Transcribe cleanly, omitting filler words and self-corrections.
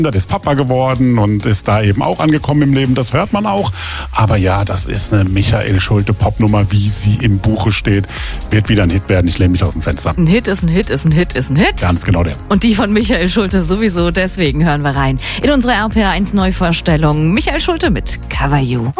Das ist Papa geworden und ist da eben auch angekommen im Leben, das hört man auch. Aber ja, das ist eine Michael Schulte Popnummer, wie sie im Buche steht. Wird wieder ein Hit werden, ich lehne mich aus dem Fenster. Ein Hit ist ein Hit ist ein Hit ist ein Hit. Ganz genau der. Und die von Michael Schulte sowieso, deswegen hören wir rein in unsere RPR1 Neuvorstellung. Michael Schulte mit Cover You.